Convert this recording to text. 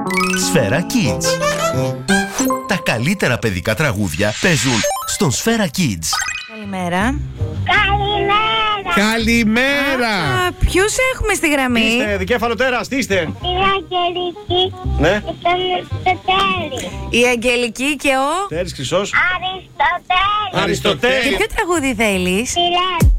Σφαίρα Kids. Τα καλύτερα παιδικά τραγούδια παίζουν στον Σφαίρα Kids. Καλημέρα. Καλημέρα! Ποιους έχουμε στη γραμμή? Είστε δικέφαλο τέρας, τι είστε? Η Αγγελική Ναι. και τον Αριστοτέλη. Η Αγγελική και ο... Τέρης Χρυσός. Αριστοτέλη. Αριστοτέλη. Και ποιο τραγούδι θέλεις? Φιλέτα.